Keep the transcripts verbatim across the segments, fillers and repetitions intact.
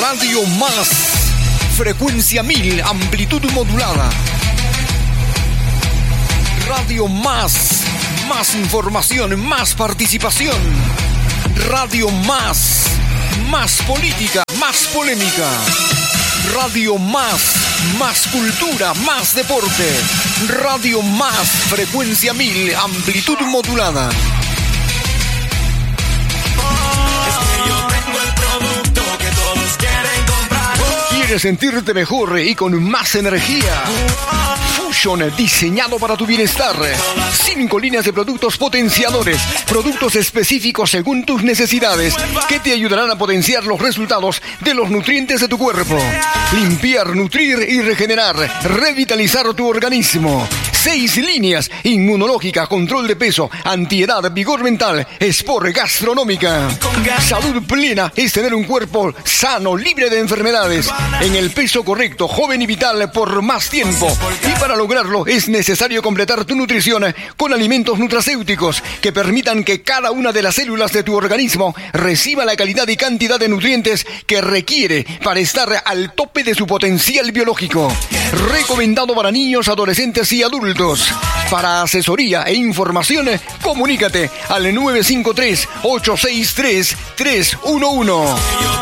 Radio Más, frecuencia mil, amplitud modulada. Radio Más, más información, más participación. Radio Más, más política, más polémica. Radio Más, más cultura, más deporte. Radio Más, frecuencia mil, amplitud modulada. ¿Quieres sentirte mejor y con más energía? Fusion, diseñado para tu bienestar. Cinco líneas de productos potenciadores, productos específicos según tus necesidades, que te ayudarán a potenciar los resultados de los nutrientes de tu cuerpo. Limpiar, nutrir y regenerar, revitalizar tu organismo. Seis líneas: inmunológica, control de peso, antiedad, vigor mental, sport, gastronómica. Salud plena es tener un cuerpo sano, libre de enfermedades, en el peso correcto, joven y vital por más tiempo. Y para lograrlo es necesario completar tu nutrición con alimentos nutracéuticos que permitan que cada una de las células de tu organismo reciba la calidad y cantidad de nutrientes que requiere para estar al tope de su potencial biológico. Recomendado para niños, adolescentes y adultos. Para asesoría e información, comunícate al nueve cinco tres, ocho seis tres, tres uno uno.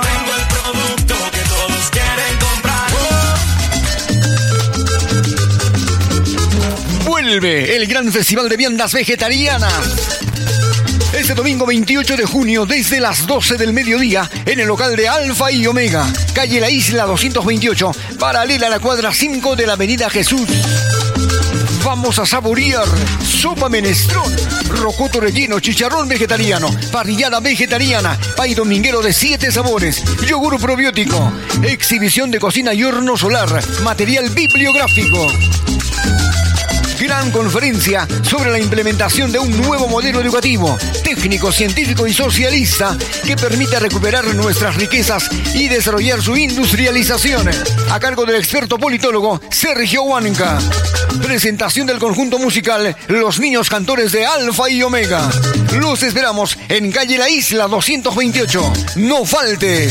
Vuelve el gran festival de viandas vegetarianas. Este domingo veintiocho de junio, desde las doce del mediodía, en el local de Alfa y Omega, calle La Isla doscientos veintiocho, paralela a la cuadra cinco de la avenida Jesús. Vamos a saborear sopa menestrón, rocoto relleno, chicharrón vegetariano, parrillada vegetariana, pay dominguero de siete sabores, yogur probiótico, exhibición de cocina y horno solar, material bibliográfico. Gran conferencia sobre la implementación de un nuevo modelo educativo, técnico, científico y socialista que permita recuperar nuestras riquezas y desarrollar su industrialización. A cargo del experto politólogo Sergio Huanca. Presentación del conjunto musical Los Niños Cantores de Alfa y Omega. Los esperamos en calle La Isla doscientos veintiocho. No faltes.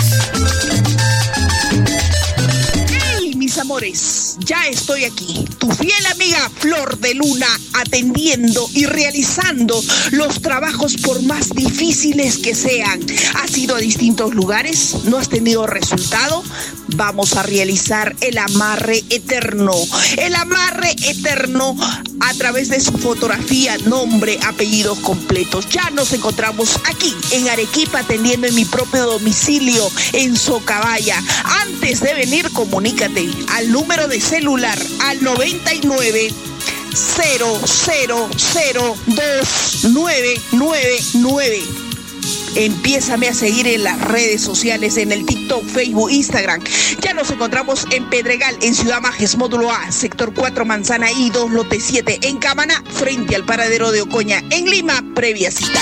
Mis amores, ya estoy aquí, tu fiel amiga Flor de Luna, atendiendo y realizando los trabajos por más difíciles que sean. ¿Has ido a distintos lugares? ¿No has tenido resultado? Vamos a realizar el amarre eterno. El amarre eterno a través de su fotografía, nombre, apellidos completos. Ya nos encontramos aquí en Arequipa, atendiendo en mi propio domicilio en Socabaya. Antes de venir, comunícate al número de celular al noventa y nueve, cero cero cero dos nueve nueve nueve. Empiézame a seguir en las redes sociales, en el TikTok, Facebook, Instagram. Ya nos encontramos en Pedregal, en Ciudad Majes, módulo A, sector cuatro, manzana I dos, lote siete. En Camaná, frente al paradero de Ocoña. En Lima, previa cita.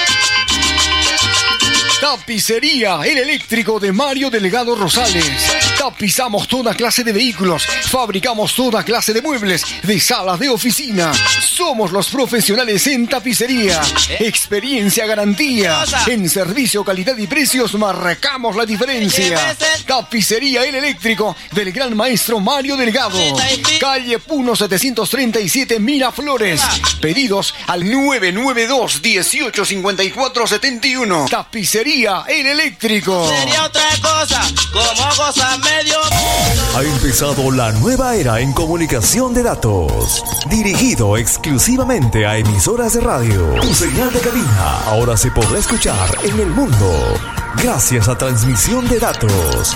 Tapicería El Eléctrico de Mario Delgado Rosales. Tapizamos toda clase de vehículos, fabricamos toda clase de muebles, de salas de oficina. Somos los profesionales en tapicería. Experiencia, garantía. En servicio, calidad y precios marcamos la diferencia. Tapicería El Eléctrico del gran maestro Mario Delgado. Calle Puno setecientos treinta y siete, Miraflores. Pedidos al nueve nueve dos, dieciocho cincuenta y cuatro setenta y uno. Tapicería El Eléctrico. Sería otra cosa, como cosa medio. Ha empezado la nueva era en comunicación de datos, dirigido exclusivamente a emisoras de radio. Tu señal de cabina ahora se podrá escuchar en el mundo gracias a transmisión de datos.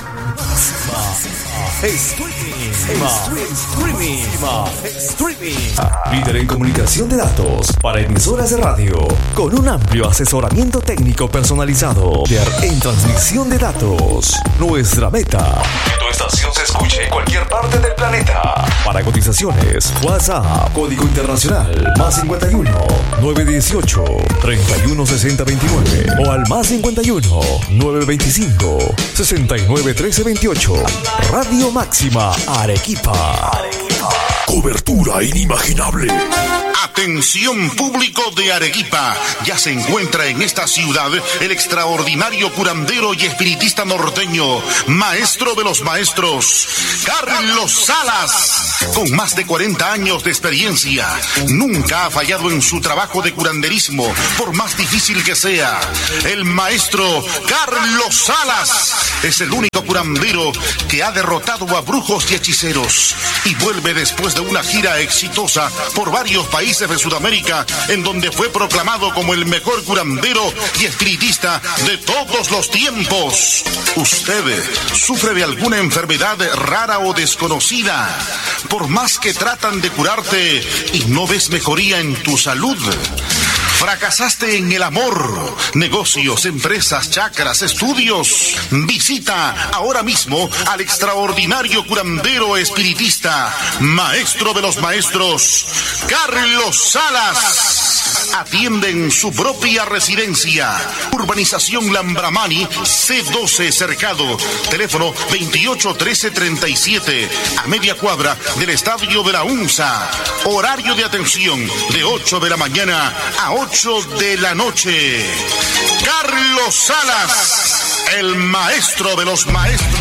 Streaming. Streaming. Líder en comunicación de datos para emisoras de radio, con un amplio asesoramiento técnico personalizado. Líder en transmisión de datos. Nuestra meta: que tu estación se escuche en cualquier parte del planeta. Para cotizaciones, WhatsApp, código internacional, más cincuenta y uno, nueve dieciocho, treinta y uno sesenta veintinueve o al más cincuenta y uno, nueve veinticinco, sesenta y nueve trece veintiocho. Radio Máxima Arequipa. Arequipa. Cobertura inimaginable. Atención público de Arequipa, ya se encuentra en esta ciudad el extraordinario curandero y espiritista norteño, maestro de los maestros, Carlos Salas. Con más de cuarenta años de experiencia, nunca ha fallado en su trabajo de curanderismo, por más difícil que sea. El maestro Carlos Salas es el único curandero que ha derrotado a brujos y hechiceros y vuelve después de una gira exitosa por varios países de Sudamérica, en donde fue proclamado como el mejor curandero y espiritista de todos los tiempos. ¿Usted sufre de alguna enfermedad rara o desconocida? Por más que tratan de curarte y no ves mejoría en tu salud. ¿Fracasaste en el amor, negocios, empresas, chakras, estudios? Visita ahora mismo al extraordinario curandero espiritista, maestro de los maestros, Carlos Salas. Atiende en su propia residencia. Urbanización Lambramani, C doce Cercado. Teléfono veintiocho trece treinta y siete, a media cuadra del Estadio de la UNSA. Horario de atención de ocho de la mañana a ocho de la noche. Carlos Salas, el maestro de los maestros.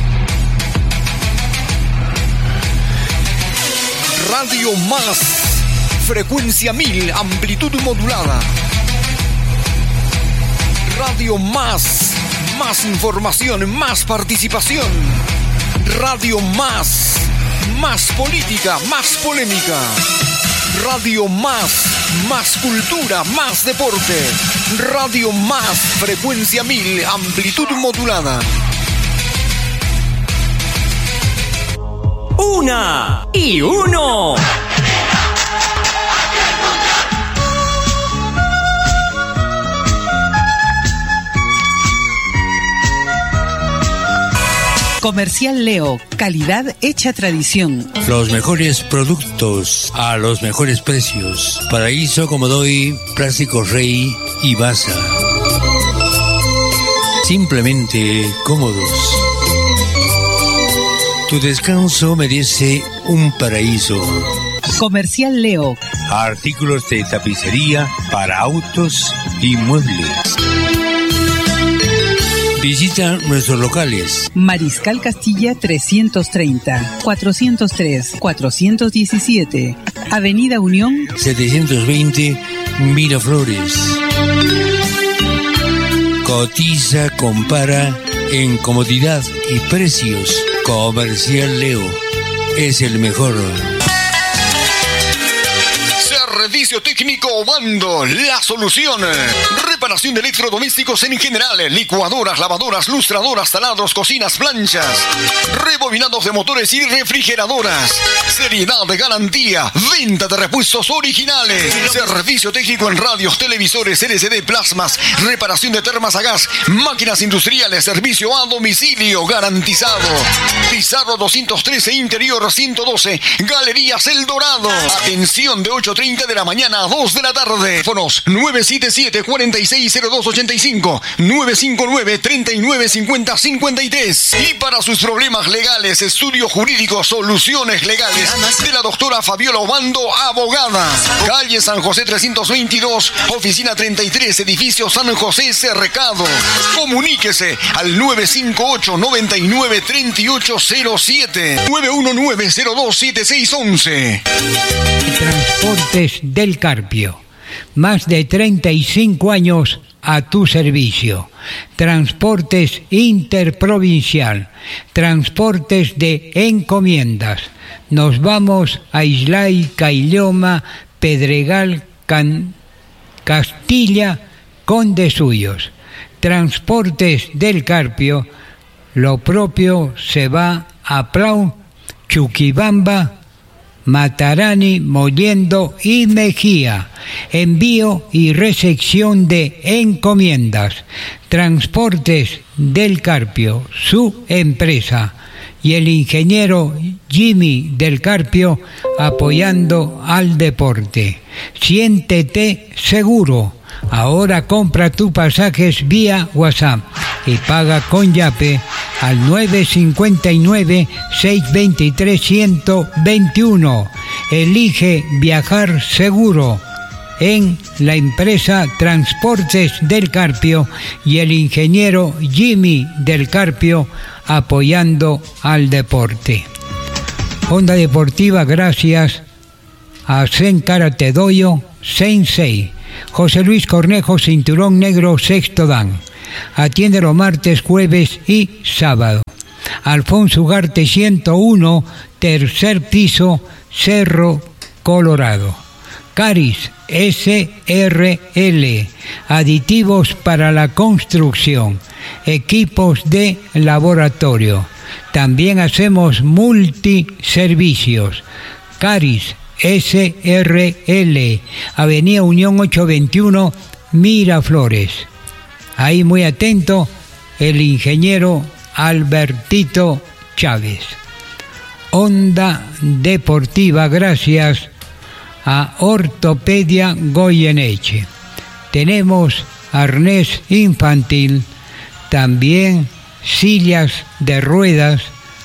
Radio Más, frecuencia mil, amplitud modulada. Radio Más, más información, más participación. Radio Más, más política, más polémica. Radio Más, más cultura, más deporte. Radio Más, frecuencia mil, amplitud modulada. Una y uno. Comercial Leo, calidad hecha tradición. Los mejores productos a los mejores precios. Paraíso, Comodoy, Plástico Rey y Baza. Simplemente cómodos. Tu descanso merece un paraíso. Comercial Leo. Artículos de tapicería para autos y muebles. Visita nuestros locales. Mariscal Castilla trescientos treinta, cuatrocientos tres, cuatrocientos diecisiete. Avenida Unión setecientos veinte, Miraflores. Cotiza, compara en comodidad y precios. Comercial Leo es el mejor. Servicio técnico Obando, la solución. Reparación de electrodomésticos en general, licuadoras, lavadoras, lustradoras, taladros, cocinas, planchas, rebobinados de motores y refrigeradoras. Seriedad de garantía, venta de repuestos originales. Servicio técnico en radios, televisores, L C D, plasmas, reparación de termas a gas, máquinas industriales, servicio a domicilio garantizado. Pizarro doscientos trece, interior ciento doce, Galerías El Dorado. Atención de ocho treinta de la mañana a dos de la tarde. Teléfonos nueve siete siete, cuatro seis cero dos ocho cinco, nueve cinco nueve, treinta y nueve cincuenta, cincuenta y tres. Y para sus problemas legales, estudio jurídico, soluciones legales de la doctora Fabiola Obando, abogada. Calle San José trescientos veintidós, oficina treinta y tres, edificio San José Cercado. Comuníquese al nueve cinco ocho, noventa y nueve, treinta y ocho cero siete, nueve uno nueve, cero dos siete seis once. Transportes del Carpio. Más de treinta y cinco años a tu servicio. Transportes interprovincial. Transportes de encomiendas. Nos vamos a Islay, Cailloma, Pedregal, Can... Castilla, Conde Suyos. Transportes del Carpio. Lo propio se va a Plau, Chuquibamba, Matarani, Mollendo y Mejía. Envío y recepción de encomiendas. Transportes del Carpio, su empresa. Y el ingeniero Jimmy del Carpio apoyando al deporte. Siéntete seguro. Ahora compra tus pasajes vía WhatsApp y paga con Yape al nueve cinco nueve, seis dos tres, uno cero dos uno. Elige viajar seguro en la empresa Transportes del Carpio y el ingeniero Jimmy del Carpio apoyando al deporte. Onda Deportiva gracias a Zen Karate Doyo, Sensei, José Luis Cornejo, Cinturón Negro, Sexto Dan. Atiende los martes, jueves y sábado. Alfonso Ugarte ciento uno, tercer piso, Cerro Colorado. Caris S R L, aditivos para la construcción, equipos de laboratorio. También hacemos multiservicios. Caris S R L, Avenida Unión ochocientos veintiuno, Miraflores. Ahí muy atento el ingeniero Albertito Chávez. Onda Deportiva gracias a Ortopedia Goyeneche. Tenemos arnés infantil, también sillas de ruedas,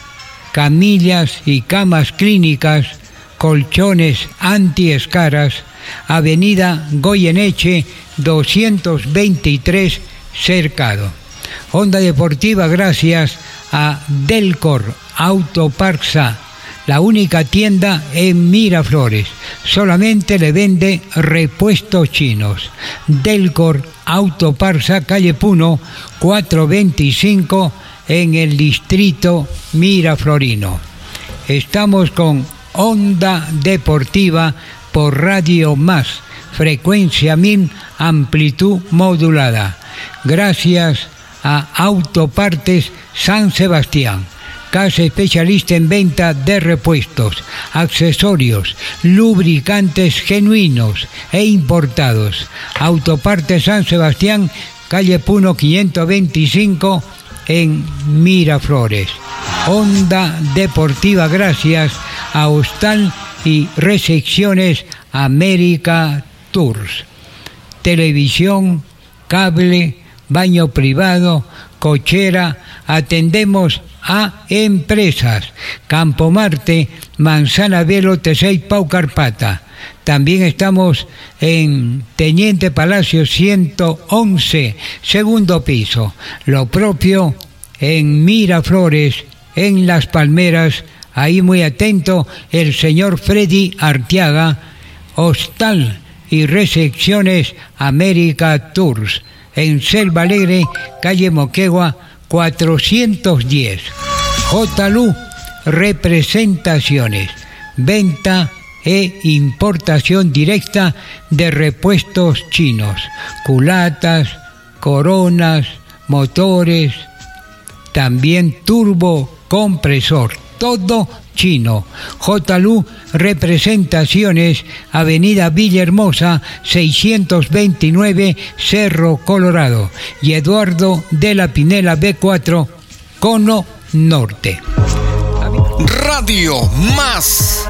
camillas y camas clínicas, colchones antiescaras, Avenida Goyeneche doscientos veintitrés, Cercado. Onda Deportiva gracias a Delcor Autoparsa, la única tienda en Miraflores. Solamente le vende repuestos chinos. Delcor Autoparsa, calle Puno, cuatrocientos veinticinco, en el distrito miraflorino. Estamos con Onda Deportiva por Radio Más, frecuencia mil, amplitud modulada. Gracias a Autopartes San Sebastián, casa especialista en venta de repuestos, accesorios, lubricantes genuinos e importados. Autopartes San Sebastián, calle Puno quinientos veinticinco, en Miraflores. Onda Deportiva gracias a Hostal y Recepciones América Tours. Televisión, cable, baño privado, cochera, atendemos a empresas. Campo Marte, Manzana Velo, Tesey, Pau Carpata. También estamos en Teniente Palacio ciento once, segundo piso. Lo propio en Miraflores, en Las Palmeras, ahí muy atento el señor Freddy Arteaga. Hostal y Recepciones América Tours, en Selva Alegre, calle Moquegua cuatrocientos diez. J. Lu Representaciones, venta e importación directa de repuestos chinos, culatas, coronas, motores, también turbo compresor, todo chino. J. Lu Representaciones, Avenida Villahermosa seiscientos veintinueve, Cerro Colorado, y Eduardo de la Pinela B cuatro, Cono Norte. Radio Más.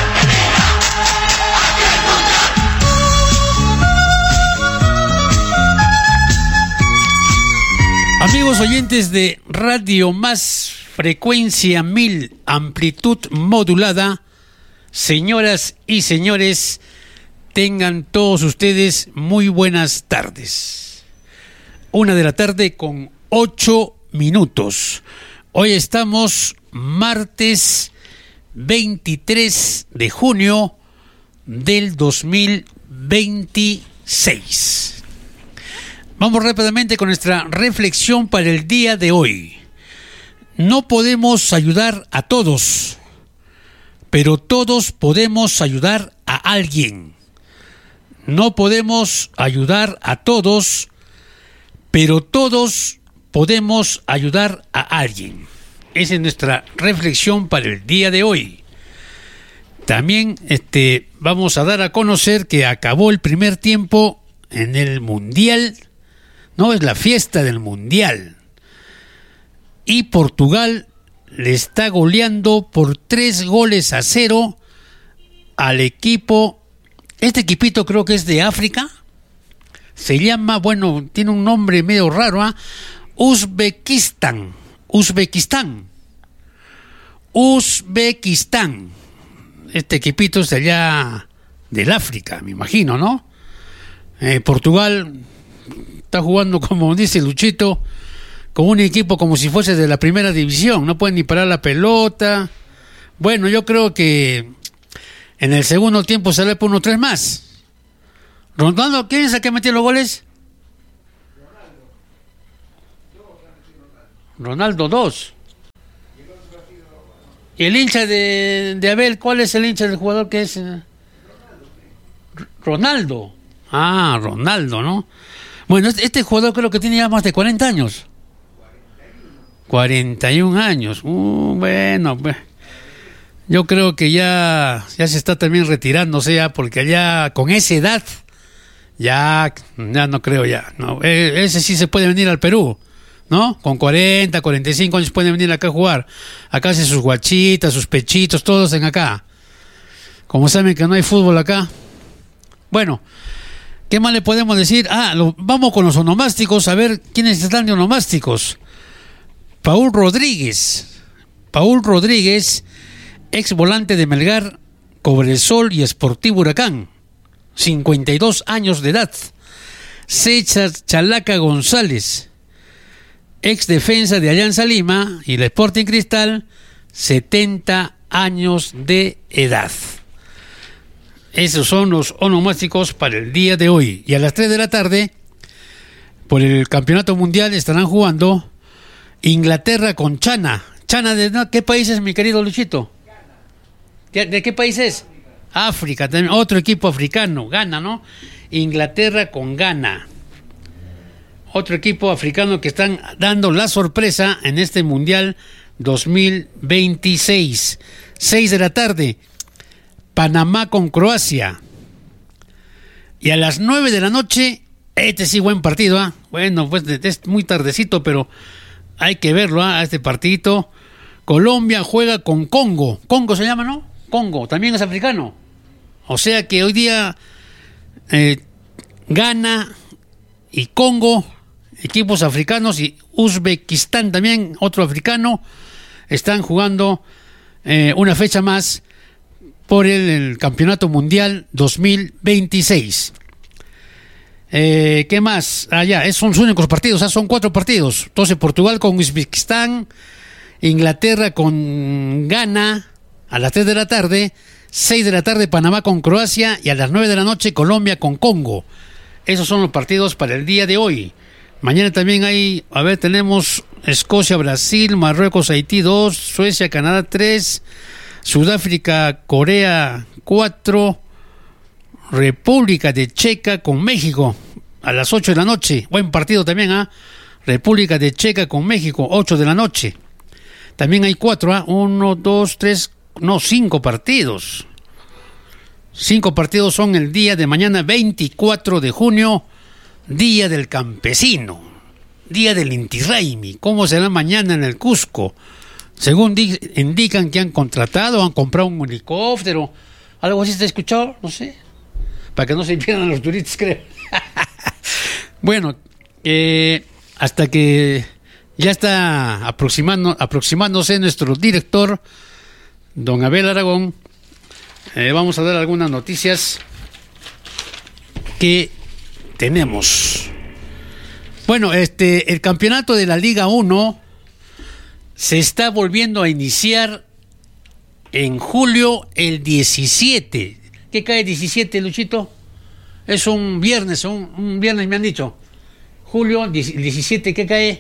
Amigos oyentes de Radio Más, frecuencia mil, amplitud modulada, señoras y señores, tengan todos ustedes muy buenas tardes. Una de la tarde con ocho minutos. Hoy estamos martes veintitrés de junio del dos mil veintiséis. Vamos rápidamente con nuestra reflexión para el día de hoy. No podemos ayudar a todos, pero todos podemos ayudar a alguien. No podemos ayudar a todos, pero todos podemos ayudar a alguien. Esa es nuestra reflexión para el día de hoy. También este, vamos a dar a conocer que acabó el primer tiempo en el Mundial. No, es la fiesta del Mundial. Y Portugal le está goleando por tres goles a cero al equipo. Este equipito creo que es de África. Se llama, bueno, tiene un nombre medio raro, ¿eh? Uzbekistán. Uzbekistán. Uzbekistán. Este equipito es de allá del África, me imagino, ¿no? Eh, Portugal está jugando, como dice Luchito, con un equipo como si fuese de la primera división. No pueden ni parar la pelota. Bueno, yo creo que en el segundo tiempo sale por unos tres más. Ronaldo, ¿quién es el que metió los goles? Ronaldo dos. ¿Y el hincha de, de Abel? ¿Cuál es el hincha del jugador que es? Ronaldo. Ah, Ronaldo, ¿no? Bueno, este, este jugador creo que tiene ya más de cuarenta años. cuarenta y un años. Uh, bueno, pues yo creo que ya, ya se está también retirándose ya, porque ya con esa edad, ya, ya no creo ya. No, e, ese sí se puede venir al Perú, ¿no? Con cuarenta, cuarenta y cinco años pueden venir acá a jugar. Acá hace sus guachitas, sus pechitos, todos en acá. Como saben que no hay fútbol acá. Bueno, ¿qué más le podemos decir? Ah, lo, vamos con los onomásticos, a ver quiénes están de onomásticos. Paul Rodríguez. Paul Rodríguez, ex volante de Melgar, Cobresol y Sportivo Huracán, cincuenta y dos años de edad. César Chalaca González, ex defensa de Alianza Lima y el Sporting Cristal, setenta años de edad. Esos son los onomásticos para el día de hoy. Y a las tres de la tarde, por el Campeonato Mundial, estarán jugando Inglaterra con Chana. Chana, ¿de no, qué país es, mi querido Luchito? ¿De qué país es? África, también otro equipo africano, Ghana, ¿no? Inglaterra con Ghana. Otro equipo africano que están dando la sorpresa en este Mundial dos mil veintiséis. seis de la tarde, Panamá con Croacia. Y a las nueve de la noche, este sí buen partido, ¿ah? ¿eh? Bueno, pues es muy tardecito, pero hay que verlo, ¿ah? Este partidito. Colombia juega con Congo. Congo se llama, ¿no? Congo, también es africano. O sea que hoy día eh, Ghana y Congo, equipos africanos, y Uzbekistán también, otro africano, están jugando eh, una fecha más por el, el Campeonato Mundial dos mil veintiséis. Eh, ¿Qué más? Ah, ya, esos son los únicos partidos, ah, son cuatro partidos. Entonces, Portugal con Uzbekistán, Inglaterra con Ghana a las tres de la tarde, seis de la tarde Panamá con Croacia y a las nueve de la noche Colombia con Congo. Esos son los partidos para el día de hoy. Mañana también hay, a ver, tenemos Escocia, Brasil, Marruecos, Haití dos, Suecia, Canadá tres, Sudáfrica, Corea cuatro, República de Checa con México a las ocho de la noche. Buen partido también, ¿ah? ¿eh? República de Checa con México, ocho de la noche. También hay cuatro, ¿ah? ¿eh? Uno, dos, tres, no, cinco partidos. Cinco partidos son el día de mañana, veinticuatro de junio, Día del Campesino, Día del Inti Raymi. ¿Cómo será mañana en el Cusco? Según di- indican que han contratado, han comprado un helicóptero, algo así, ¿se ha escuchado? No sé. Para que no se pierdan los turistas, creo. Bueno, eh, hasta que ya está aproximando, aproximándose nuestro director, don Abel Aragón, eh, vamos a dar algunas noticias que tenemos. Bueno, este, el campeonato de la Liga uno se está volviendo a iniciar en julio el diecisiete. ¿Qué cae diecisiete, Luchito? Es un viernes, un, un viernes me han dicho. Julio diecisiete, ¿qué cae?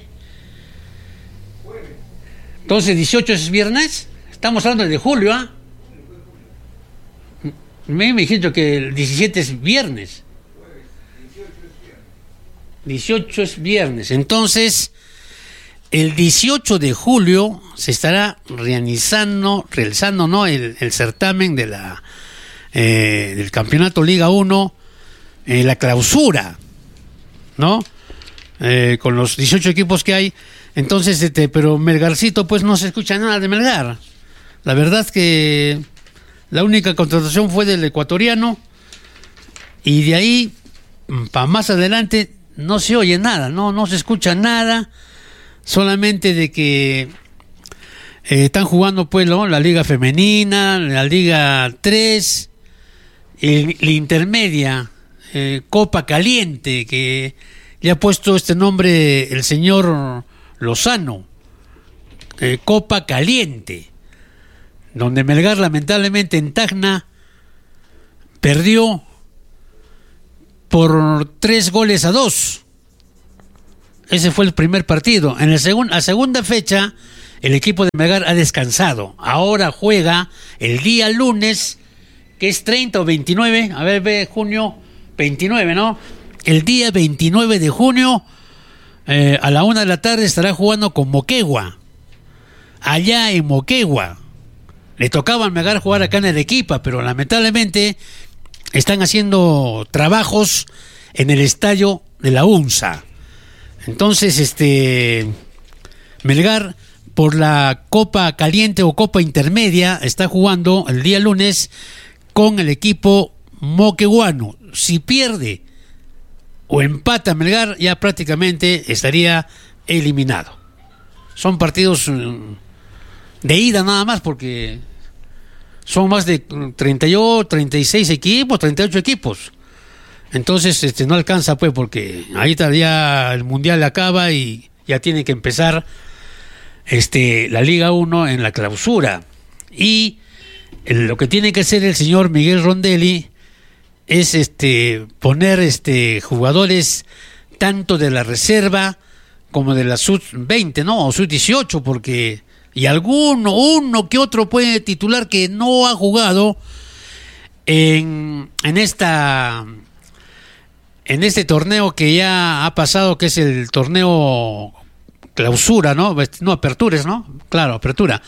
Entonces, dieciocho es viernes. Estamos hablando de julio, ¿ah? ¿eh? Me me dijeron que el diecisiete es viernes. dieciocho es viernes. Entonces, el dieciocho de julio se estará realizando, realizando ¿no? el, el certamen de la eh, del campeonato Liga uno, eh, la clausura, ¿no? Eh, con los dieciocho equipos que hay. Entonces, este, pero Melgarcito, pues no se escucha nada de Melgar. La verdad es que la única contratación fue del ecuatoriano, y de ahí para más adelante no se oye nada, no, no se escucha nada solamente de que eh, están jugando pues ¿no? la Liga Femenina, la Liga tres, el, la intermedia, eh, Copa Caliente, que le ha puesto este nombre el señor Lozano, eh, Copa Caliente, donde Melgar lamentablemente en Tacna perdió por tres goles a dos. Ese fue el primer partido. En el segun, la segunda fecha, el equipo de Melgar ha descansado. Ahora juega el día lunes, que es treinta o veintinueve, a ver, ve, junio, veintinueve, ¿no? El día veintinueve de junio, eh, a la una de la tarde, estará jugando con Moquegua, allá en Moquegua. Le tocaba a Melgar jugar acá en Arequipa, pero lamentablemente están haciendo trabajos en el estadio de la UNSA. Entonces, este Melgar, por la Copa Caliente o Copa Intermedia, está jugando el día lunes con el equipo moqueguano. Si pierde o empata Melgar, ya prácticamente estaría eliminado. Son partidos de ida nada más, porque son más de treinta y ocho, treinta y seis equipos, treinta y ocho equipos. Entonces este no alcanza pues, porque ahí ya el mundial acaba y ya tiene que empezar este la Liga uno en la clausura. Y el, lo que tiene que hacer el señor Miguel Rondelli es este poner este jugadores tanto de la reserva como de la sub veinte, ¿no? O sub dieciocho, porque y alguno, uno que otro puede titular que no ha jugado en, en esta en este torneo que ya ha pasado, que es el torneo clausura, ¿no? No, aperturas, ¿no? Claro, apertura.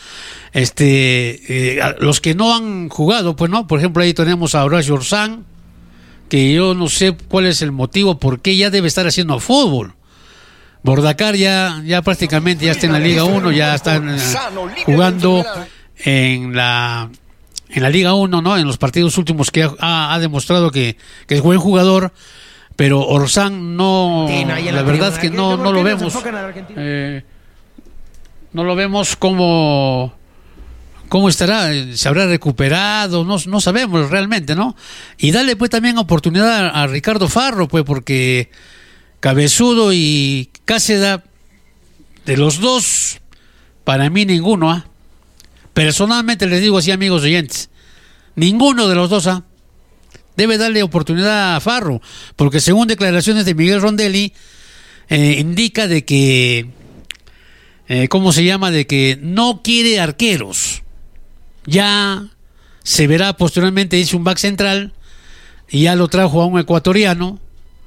Este, eh, los que no han jugado, pues, ¿no? Por ejemplo, ahí tenemos a Horacio Orsán, que yo no sé cuál es el motivo, por qué ya debe estar haciendo fútbol. Bordacar ya, ya prácticamente ya está en la Liga uno, ya están eh, jugando en la en la Liga uno, ¿no? En los partidos últimos que ha, ha demostrado que, que es buen jugador, pero Orsán no, la verdad es que no, no lo vemos, eh, no lo vemos cómo, cómo estará, se habrá recuperado, no, no sabemos realmente, ¿no? Y darle pues también oportunidad a, a Ricardo Farro, pues, porque Cabezudo y Cáceda, de los dos, para mí ninguno, ¿ah? ¿eh? Personalmente les digo así, amigos oyentes, ninguno de los dos, ¿ah? ¿eh? Debe darle oportunidad a Farro, porque según declaraciones de Miguel Rondelli, eh, indica de que, eh, ¿cómo se llama? De que no quiere arqueros. Ya se verá posteriormente, dice un back central, y ya lo trajo a un ecuatoriano,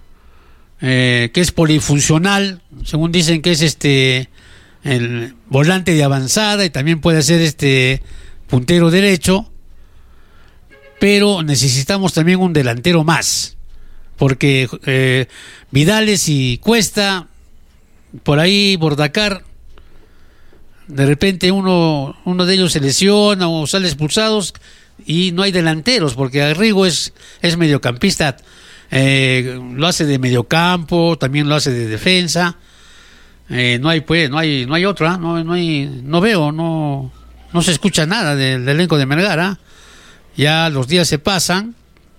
eh, que es polifuncional, según dicen que es este el volante de avanzada y también puede ser este puntero derecho. Pero necesitamos también un delantero más, porque eh, Vidales y Cuesta, por ahí Bordacar, de repente uno uno de ellos se lesiona o sale expulsados y no hay delanteros, porque Arrigo es, es mediocampista, eh, lo hace de mediocampo, también lo hace de defensa, eh, no hay pues, no hay, no hay otro, ¿eh? no, no hay, no veo, no, no se escucha nada del, del elenco de Melgar, ¿eh? Ya los días se pasan,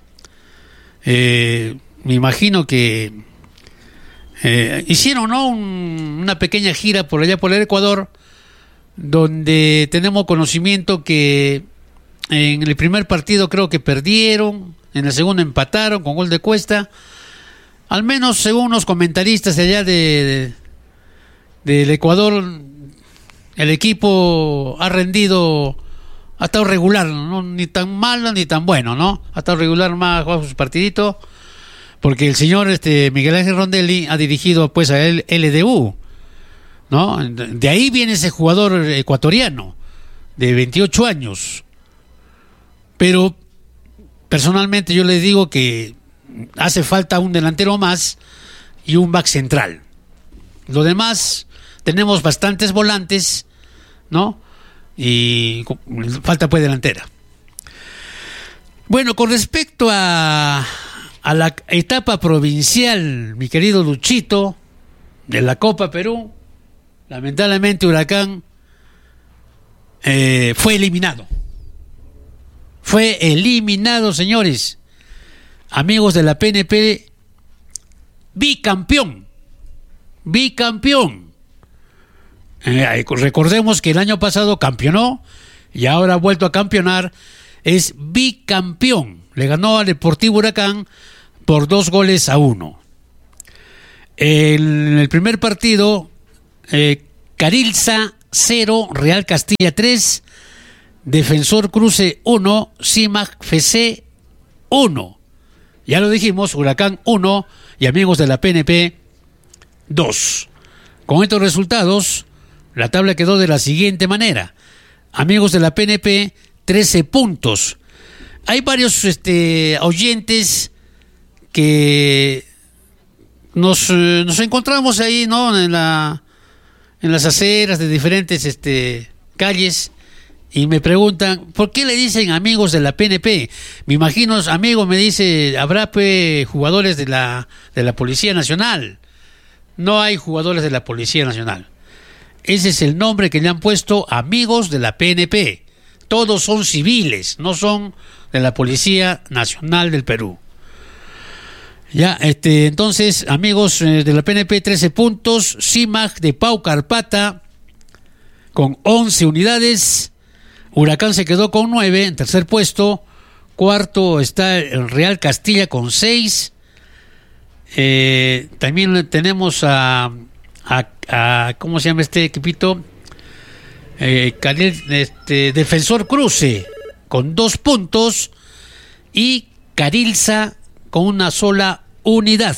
eh, me imagino que eh, hicieron, ¿no? Un, una pequeña gira por allá por el Ecuador, donde tenemos conocimiento que en el primer partido creo que perdieron, en el segundo empataron con gol de Cuesta, al menos según los comentaristas de allá de, de, del Ecuador, el equipo ha rendido. Ha estado regular, ¿no? Ni tan malo ni tan bueno, ¿no? Ha estado regular, más jugado sus partiditos, porque el señor este Miguel Ángel Rondelli ha dirigido pues a él L D U, ¿no? De ahí viene ese jugador ecuatoriano de veintiocho años. Pero personalmente yo les digo que hace falta un delantero más y un back central. Lo demás, tenemos bastantes volantes, ¿no? Y falta pues delantera. Bueno, con respecto a a la etapa provincial, mi querido Luchito, de la Copa Perú, lamentablemente Huracán eh, fue eliminado. Fue eliminado, señores. Amigos de la P N P, bicampeón. Bicampeón. Eh, recordemos que el año pasado campeonó y ahora ha vuelto a campeonar. Es bicampeón. Le ganó al Deportivo Huracán por dos goles a uno. En el primer partido, eh, Carilza cero, Real Castilla tres, Defensor Cruce uno, CIMAG F C uno. Ya lo dijimos, Huracán uno y Amigos de la P N P dos. Con estos resultados, la tabla quedó de la siguiente manera. Amigos de la P N P, trece puntos. Hay varios este, oyentes que nos, eh, nos encontramos ahí, ¿no? En la, en las aceras de diferentes este, calles y me preguntan, ¿por qué le dicen amigos de la P N P? Me imagino, amigo, me dice, habrá pues, jugadores de la, de la Policía Nacional. No hay jugadores de la Policía Nacional. Ese es el nombre que le han puesto, amigos de la P N P. Todos son civiles, no son de la Policía Nacional del Perú. Ya, este, entonces, amigos eh, de la P N P, trece puntos. CIMAG de Pau Carpata con once unidades. Huracán se quedó con nueve en tercer puesto. Cuarto está el Real Castilla con seis. Eh, también tenemos a, a, a ¿cómo se llama este equipito? Eh, este, Defensor Cruce con dos puntos y Carilza con una sola unidad.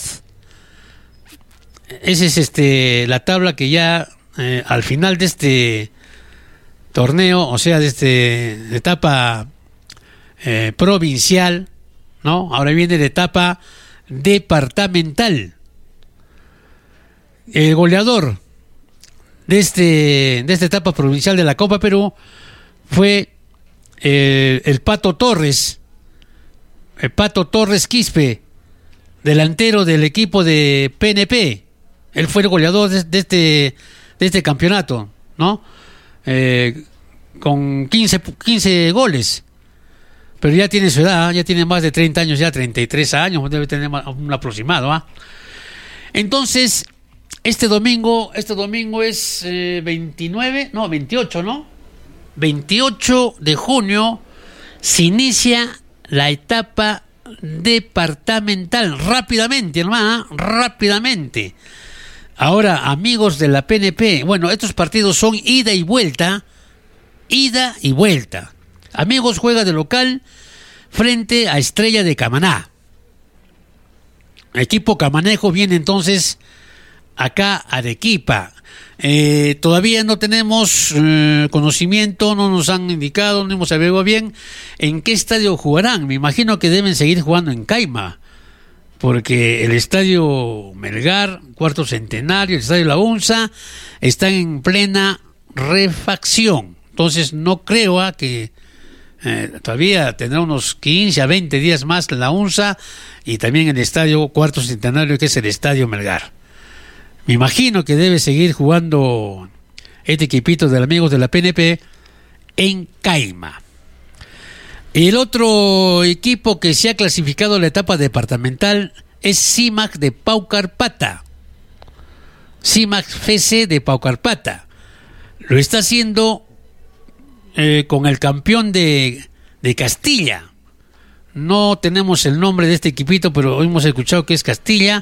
Esa es este la tabla que ya eh, al final de este torneo, o sea, de esta etapa eh, provincial, ¿no? Ahora viene la etapa departamental. El goleador de este de esta etapa provincial de la Copa Perú fue eh, el Pato Torres, el Pato Torres Quispe, delantero del equipo de P N P. Él fue el goleador de, de este de este campeonato, ¿no? Eh, con quince, quince goles. Pero ya tiene su edad, ya tiene más de treinta años, ya treinta y tres años, debe tener un aproximado, ¿ah? Entonces, este domingo, este domingo es eh, veintinueve, no, veintiocho, ¿no? veintiocho de junio se inicia la etapa departamental, rápidamente, hermana, rápidamente. Ahora, amigos de la P N P, bueno, estos partidos son ida y vuelta, ida y vuelta. Amigos juega de local frente a Estrella de Camaná. El equipo camanejo viene entonces acá a Arequipa. Eh, todavía no tenemos eh, conocimiento, no nos han indicado, no hemos sabido bien en qué estadio jugarán. Me imagino que deben seguir jugando en Caima, porque el estadio Melgar, Cuarto Centenario, el estadio La Unza, están en plena refacción. Entonces no creo ¿eh? que eh, todavía tendrá unos quince a veinte días más La Unza y también el estadio Cuarto Centenario, que es el estadio Melgar. Me imagino que debe seguir jugando este equipito de amigos de la P N P en Caima. El otro equipo que se ha clasificado a la etapa departamental es CIMAG de Pau Carpata. CIMAG F C de Pau Carpata. Lo está haciendo eh, con el campeón de, de Castilla. No tenemos el nombre de este equipito, pero hemos escuchado que es Castilla.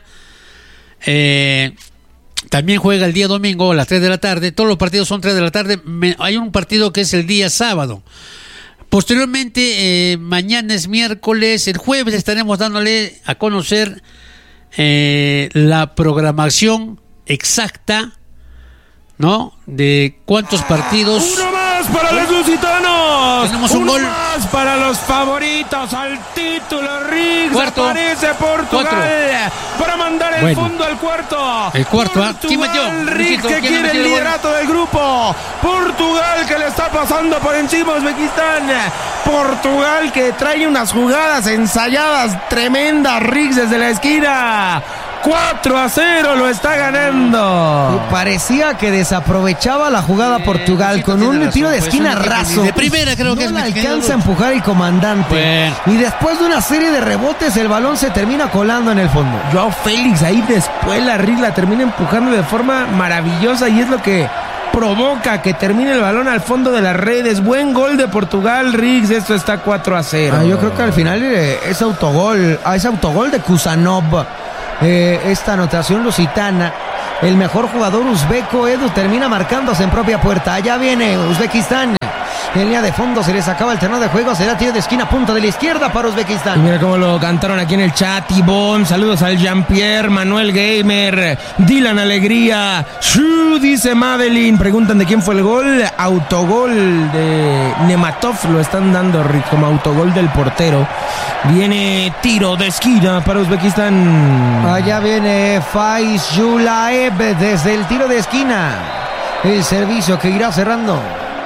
Eh... También juega el día domingo a las tres de la tarde. Todos los partidos son tres de la tarde. Me, hay un partido que es el día sábado. Posteriormente, eh, mañana es miércoles. El jueves estaremos dándole a conocer eh, la programación exacta, ¿no? De cuántos partidos. ¡Uno más para los lusitanos! Tenemos un ¡Uno gol más para los favoritos al título! Riggs Cuarto. aparece Portugal Cuatro. para mandar el Bueno. fondo al cuarto. El cuarto, ¿ah? ¿Quién metió? Portugal, Riggs, Luisito, que ¿quién quiere metió el el gol? liderato del grupo. Portugal, que le está pasando por encima a Uzbekistán. Portugal, que trae unas jugadas ensayadas tremendas. Riggs desde la esquina. cuatro a cero lo está ganando. Parecía que desaprovechaba la jugada eh, Portugal con un razón, tiro de esquina pues raso. De primera creo no que es. No alcanza a empujar el comandante. Bueno. Y después de una serie de rebotes, el balón se termina colando en el fondo. Joao Félix ahí después la Riggs la termina empujando de forma maravillosa y es lo que provoca que termine el balón al fondo de las redes. Buen gol de Portugal, Riggs. Esto está cuatro a cero. Ah, yo creo que al final eh, es autogol. Ah, es autogol de Kusanov. Eh, esta anotación lusitana. El mejor jugador uzbeco, Edu, termina marcándose en propia puerta. Allá viene Uzbekistán. En línea de fondo se les acaba el terreno de juego. Será tiro de esquina, punta de la izquierda para Uzbekistán. Y mira cómo lo cantaron aquí en el chat. Ivonne, saludos al Jean-Pierre, Manuel Gamer, Dylan Alegría. Shoo, dice Madeline. Preguntan de quién fue el gol. Autogol de Nematov. Lo están dando como autogol del portero. Viene tiro de esquina para Uzbekistán. Allá viene Faiz Yulaev desde el tiro de esquina. El servicio que irá cerrando.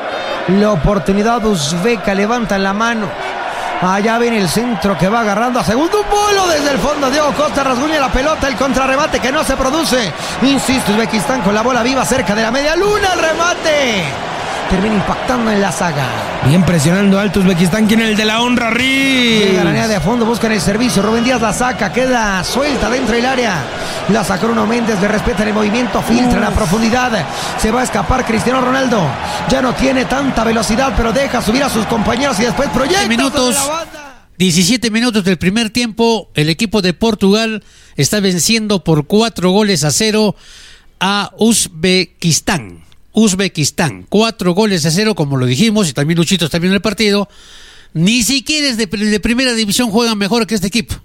La oportunidad uzbeca, levanta la mano. Allá viene el centro que va agarrando a segundo. Un vuelo desde el fondo. Diego Costa rasguña la pelota. El contrarremate que no se produce. Insiste Uzbekistán con la bola viva cerca de la media luna. El remate termina impactando en la saga. Bien presionando alto Uzbekistán. ¿Quién es el de la honra? Riggs. Llega la línea de fondo, buscan el servicio. Rubén Díaz la saca, queda suelta dentro del área. La sacó Bruno Méndez, le respeta el movimiento, filtra en la profundidad. Se va a escapar Cristiano Ronaldo. Ya no tiene tanta velocidad, pero deja subir a sus compañeros y después proyecta. Minutos, diecisiete minutos del primer tiempo. El equipo de Portugal está venciendo por cuatro goles a cero a Uzbekistán. Uzbekistán, cuatro goles a cero, como lo dijimos, y también Luchito está viendo el partido. Ni siquiera es de, de primera división, juegan mejor que este equipo.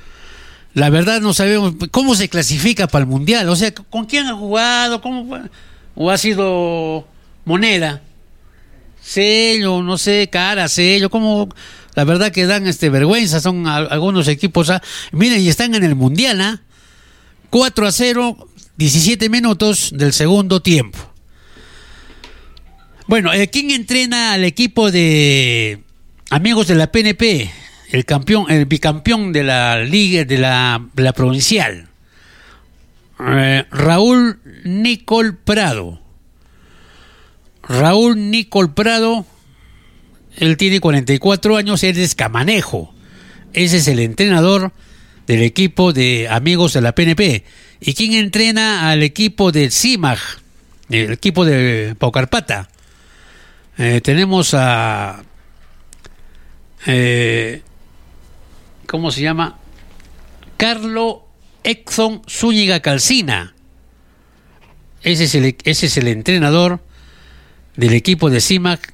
La verdad no sabemos cómo se clasifica para el Mundial, o sea, ¿con quién ha jugado? ¿Cómo, o ha sido moneda? Sello, no sé, cara, sello, como la verdad que dan este vergüenza, son a, algunos equipos, ¿ah? Miren, y están en el Mundial, ¿ah? cuatro a cero, diecisiete minutos del segundo tiempo. Bueno, ¿quién entrena al equipo de amigos de la P N P? El campeón, el bicampeón de la liga, de la, de la provincial. Eh, Raúl Nicol Prado. Raúl Nicol Prado, él tiene cuarenta y cuatro años, él es Camanejo. Ese es el entrenador del equipo de amigos de la P N P. ¿Y quién entrena al equipo del C I M A G? El equipo de Paucarpata. Eh, tenemos a... Eh, ¿Cómo se llama? Carlo Exxon Zúñiga Calcina. Ese es el, ese es el entrenador del equipo de C I M A G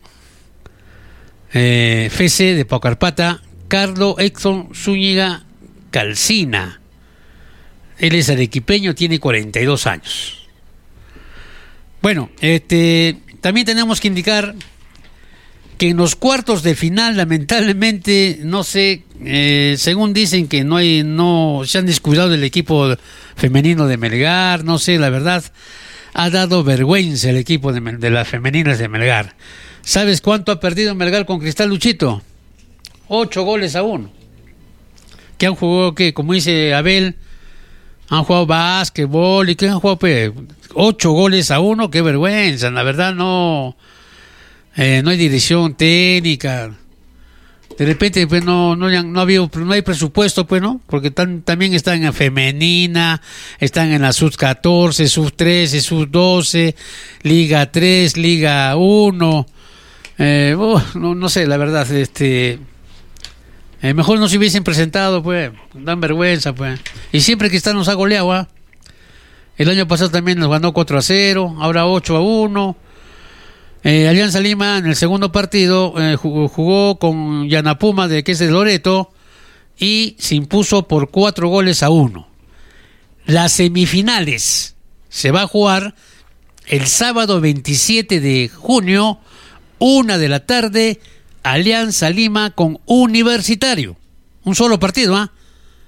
eh, F C de Paucarpata, Carlo Exxon Zúñiga Calcina. Él es arequipeño, tiene cuarenta y dos años. Bueno, este, también tenemos que indicar que en los cuartos de final, lamentablemente, no sé, eh, según dicen que no hay, no se han descuidado del equipo femenino de Melgar, no sé, la verdad, ha dado vergüenza el equipo de, de las femeninas de Melgar. ¿Sabes cuánto ha perdido Melgar con Cristal, Luchito? Ocho goles a uno. ¿Qué han jugado? ¿Qué? Como dice Abel, han jugado básquetbol y ¿qué han jugado? Pues, ocho goles a uno, qué vergüenza, la verdad no... Eh, no hay dirección técnica, de repente pues no no no, había, no hay presupuesto, pues no, porque tan, también están en femenina, están en la sub catorce, sub trece, sub doce, Liga tres, Liga uno, eh, oh, no, no sé, la verdad, este eh, mejor no se hubiesen presentado, pues, dan vergüenza, pues, y siempre que están nos ha goleado, ¿eh? El año pasado también nos ganó cuatro a cero, ahora ocho a uno. Eh, Alianza Lima en el segundo partido eh, jugó, jugó con Yanapuma, de que es de Loreto, y se impuso por cuatro goles a uno. Las semifinales se va a jugar el sábado veintisiete de junio, una de la tarde, Alianza Lima con Universitario. Un solo partido, ¿ah? ¿eh?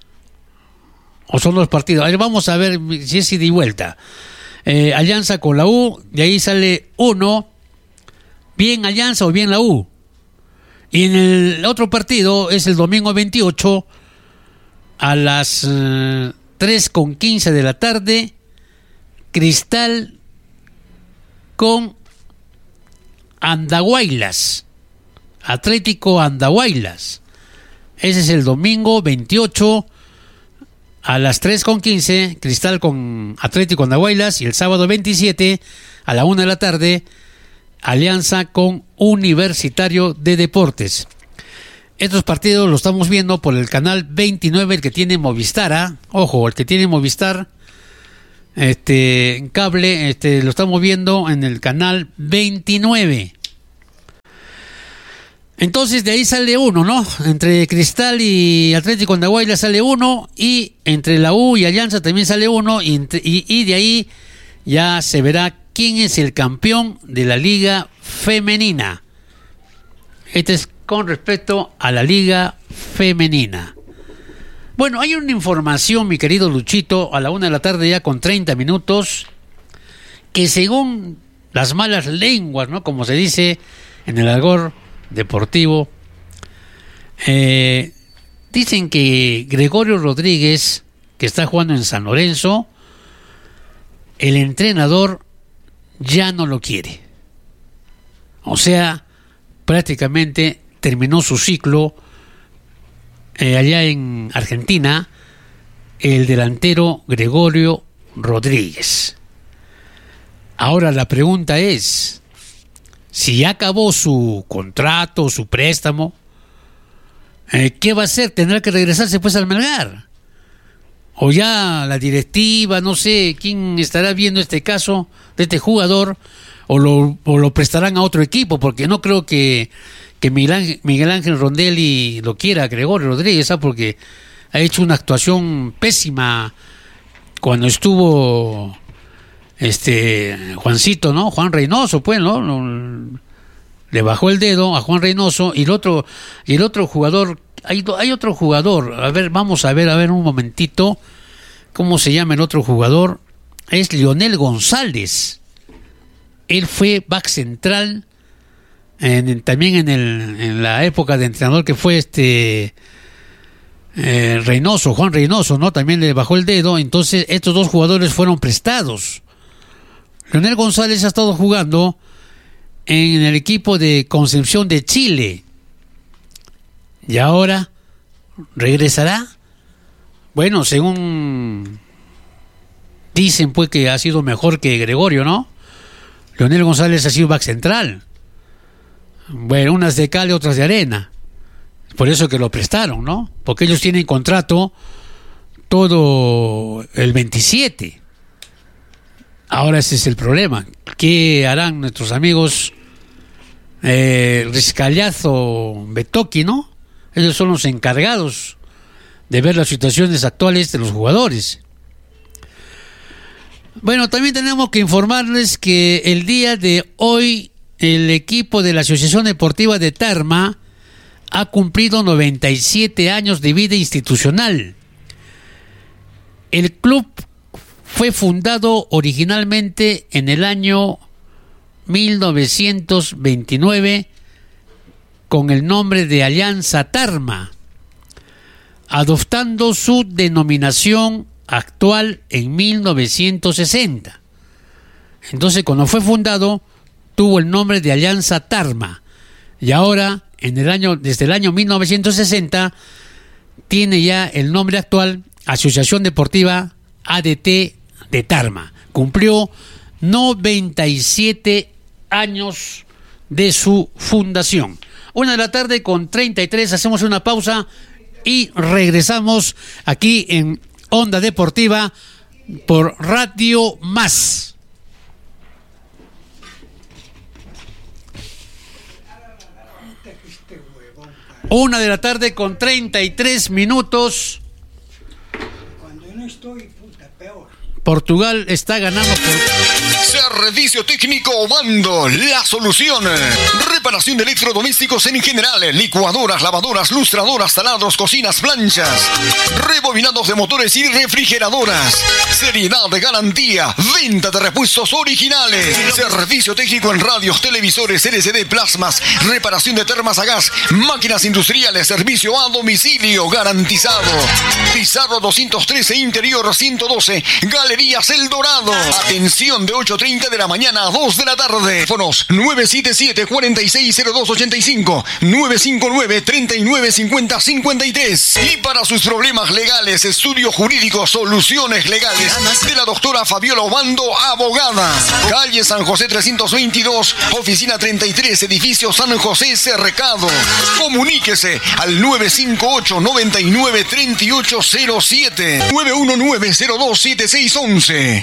O son dos partidos. A ver, vamos a ver si es ida y vuelta. Eh, Alianza con la U, de ahí sale uno. Bien Alianza o bien la U. Y en el otro partido es el domingo veintiocho a las eh, tres con quince de la tarde, Cristal con Andahuaylas, Atlético Andahuaylas. Ese es el domingo veintiocho a las tres con quince, Cristal con Atlético Andahuaylas, y el sábado veintisiete a la una de la tarde, Alianza con Universitario de Deportes. Estos partidos los estamos viendo por el canal veintinueve, el que tiene Movistar, ¿eh? Ojo, el que tiene Movistar, este, en cable, este, lo estamos viendo en el canal veintinueve. Entonces de ahí sale uno, ¿no? Entre Cristal y Atlético Andahuaylas sale uno, y entre la U y Alianza también sale uno, y, y, y de ahí ya se verá quién es el campeón de la Liga Femenina. Este es con respecto a la Liga Femenina. Bueno, hay una información, mi querido Luchito, a la una de la tarde ya con treinta minutos, que según las malas lenguas, ¿no?, como se dice en el argot deportivo, eh, dicen que Gregorio Rodríguez, que está jugando en San Lorenzo, el entrenador ya no lo quiere. O sea, prácticamente terminó su ciclo eh, allá en Argentina, el delantero Gregorio Rodríguez. Ahora la pregunta es, si ya acabó su contrato, su préstamo, eh, ¿qué va a hacer? ¿Tendrá que regresarse pues al Melgar? O ya la directiva, no sé quién estará viendo este caso de este jugador, o lo, o lo prestarán a otro equipo, porque no creo que, que Miguel Ángel, Miguel Ángel Rondelli lo quiera, Gregorio Rodríguez, ¿sabes? Porque ha hecho una actuación pésima cuando estuvo este Juancito, ¿no? Juan Reynoso, pues, ¿no? Lo, le bajó el dedo a Juan Reynoso, y el otro, y el otro jugador, hay, hay otro jugador, a ver, vamos a ver, a ver un momentito, ¿cómo se llama el otro jugador? Es Lionel González. Él fue back central en, también en, el, en la época de entrenador que fue este eh, Reynoso, Juan Reynoso, ¿no? También le bajó el dedo. Entonces estos dos jugadores fueron prestados. Lionel González ha estado jugando en el equipo de Concepción de Chile, y ahora regresará. Bueno, según dicen, pues, que ha sido mejor que Gregorio, ¿no? Lionel González ha sido back central. Bueno, unas de cal y otras de arena. Por eso que lo prestaron, ¿no? Porque ellos tienen contrato todo el veintisiete. Ahora ese es el problema. ¿Qué harán nuestros amigos eh, Rizcallazo, Betoki, ¿no? Ellos son los encargados de ver las situaciones actuales de los jugadores. Bueno, también tenemos que informarles que el día de hoy el equipo de la Asociación Deportiva de Tarma ha cumplido noventa y siete años de vida institucional. El club fue fundado originalmente en el año mil novecientos veintinueve con el nombre de Alianza Tarma, adoptando su denominación actual en mil novecientos sesenta. Entonces, cuando fue fundado, tuvo el nombre de Alianza Tarma, y ahora, en el año, desde el año mil novecientos sesenta, tiene ya el nombre actual, Asociación Deportiva A D T de Tarma. Cumplió noventa y siete años de su fundación. Una de la tarde con treinta y tres, hacemos una pausa y regresamos aquí en Onda Deportiva por Radio Más. Una de la tarde con treinta y tres minutos. Cuando no estoy, puta, peor. Portugal está ganando por... Servicio técnico Bando, la solución. Reparación reparación de electrodomésticos en general, licuadoras, lavadoras, lustradoras, taladros, cocinas, planchas, rebobinados de motores y refrigeradoras. Seriedad de garantía, venta de repuestos originales, servicio técnico en radios, televisores, L C D, plasmas, reparación de termas a gas, máquinas industriales, servicio a domicilio garantizado. Pizarro doscientos trece, interior ciento doce, Galerías El Dorado. Atención de ocho treinta de la mañana a dos de la tarde. Teléfonos nueve siete siete, cuatro seis cero dos ocho cinco, nueve cinco nueve, treinta y nueve cincuenta cincuenta y tres. Y para sus problemas legales, estudio jurídico, soluciones legales de la doctora Fabiola Obando, abogada. Calle San José trescientos veintidós, oficina treinta y tres, edificio San José Cercado. Comuníquese al nueve cinco ocho, noventa y nueve, treinta y ocho cero siete, nueve uno nueve, cero dos siete seis once.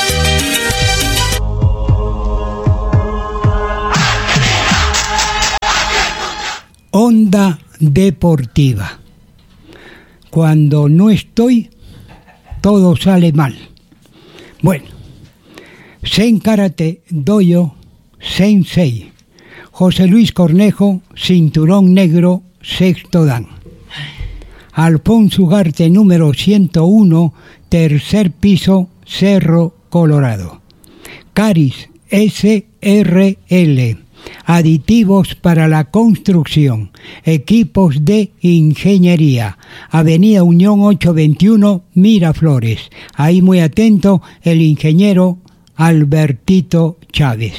Onda Deportiva. Cuando no estoy, todo sale mal. Bueno, Zen Karate Doyo Sensei, José Luis Cornejo, cinturón negro, sexto dan. Alfonso Ugarte, número ciento uno, tercer piso, Cerro Colorado. Caris S R L, aditivos para la construcción, equipos de ingeniería. Avenida Unión ochocientos veintiuno, Miraflores. Ahí muy atento el ingeniero Albertito Chávez.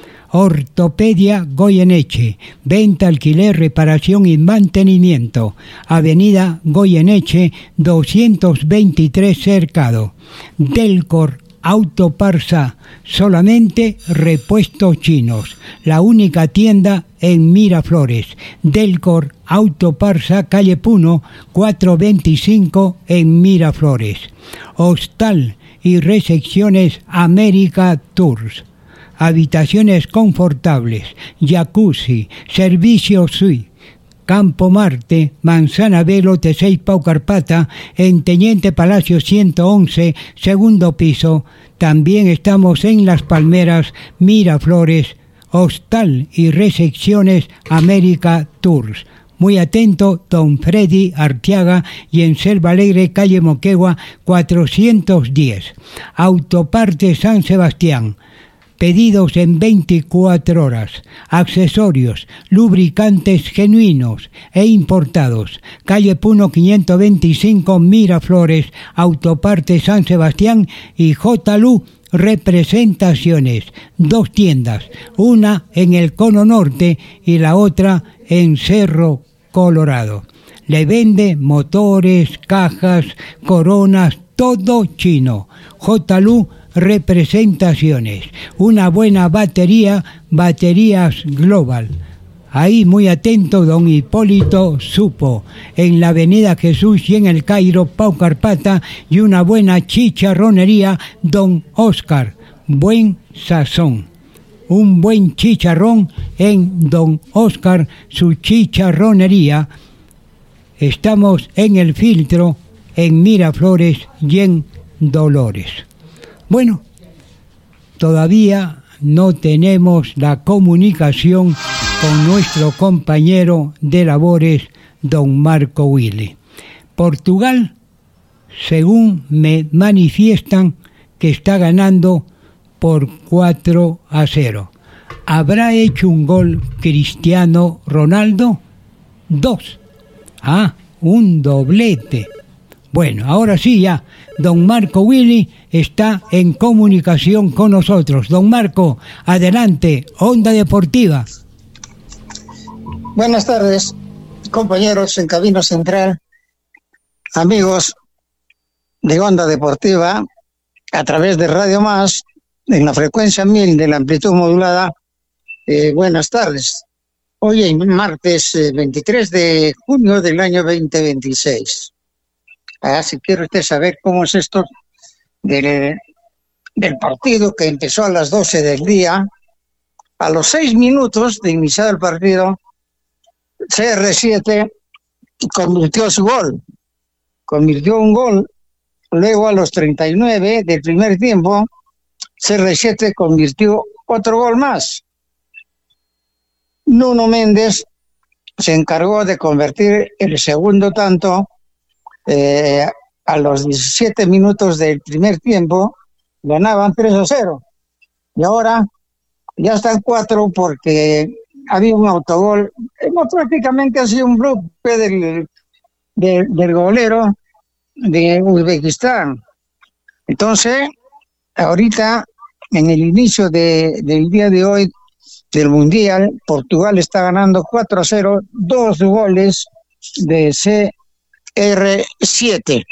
Ortopedia Goyeneche, venta, alquiler, reparación y mantenimiento. Avenida Goyeneche doscientos veintitrés, Cercado. Delcor Autoparsa, solamente repuestos chinos. La única tienda en Miraflores. Delcor Autoparsa, calle Puno, cuatrocientos veinticinco en Miraflores. Hostal y recepciones América Tours. Habitaciones confortables, jacuzzi, servicio suite. Campo Marte, Manzana B, lote seis, Pau Carpata, en Teniente Palacio ciento once, segundo piso. También estamos en Las Palmeras, Miraflores, Hostal y recepciones América Tours. Muy atento, don Freddy Arteaga, y en Selva Alegre, calle Moquegua, cuatrocientos diez. Autoparte San Sebastián. Pedidos en veinticuatro horas. Accesorios, lubricantes genuinos e importados. Calle Puno quinientos veinticinco, Miraflores. Autoparte San Sebastián y J. Lu Representaciones. Dos tiendas, una en el Cono Norte y la otra en Cerro Colorado. Le vende motores, cajas, coronas, todo chino. J. Lu Representaciones. Una buena batería, Baterías Global. Ahí muy atento don Hipólito Supo, en la avenida Jesús y en el Cairo, Pau Carpata, y una buena chicharronería, don Oscar. Buen sazón. Un buen chicharrón en don Oscar, su chicharronería. Estamos en El Filtro, en Miraflores y en Dolores. Bueno, todavía no tenemos la comunicación con nuestro compañero de labores, don Marco Willy. Portugal, según me manifiestan, que está ganando por cuatro a cero. ¿Habrá hecho un gol Cristiano Ronaldo? Dos. Ah, un doblete. Bueno, ahora sí ya, don Marco Willy está en comunicación con nosotros. Don Marco, adelante, Onda Deportiva. Buenas tardes, compañeros en Cabina Central, amigos de Onda Deportiva, a través de Radio Más, en la frecuencia mil de la amplitud modulada. Eh, buenas tardes. Hoy es martes eh, veintitrés de junio del año veinte veintiséis. Ah, si quiere usted saber cómo es esto del, del partido que empezó a las doce del día, a los seis minutos de iniciar el partido, C R siete convirtió su gol, convirtió un gol, luego a los treinta y nueve del primer tiempo, C R siete convirtió otro gol más. Nuno Méndez se encargó de convertir el segundo tanto eh, a los diecisiete minutos del primer tiempo. Ganaban tres a cero. Y ahora ya están cuatro porque había un autogol. No, prácticamente ha sido un bloque del, del, del golero de Uzbekistán. Entonces, ahorita, en el inicio de, del día de hoy del Mundial, Portugal está ganando cuatro a cero, dos goles de C R siete.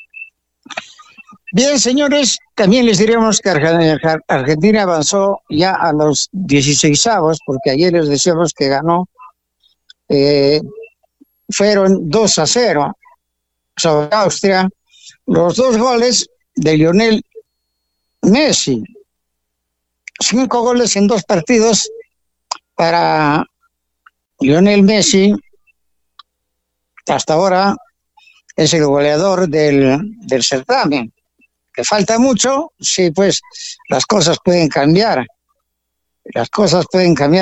Bien, señores, también les diremos que Argentina avanzó ya a los dieciseisavos, porque ayer les decíamos que ganó, eh, fueron dos a cero sobre Austria, los dos goles de Lionel Messi, cinco goles en dos partidos para Lionel Messi. Hasta ahora es el goleador del, del certamen. ¿Que falta mucho? Sí, pues las cosas pueden cambiar. Las cosas pueden cambiar.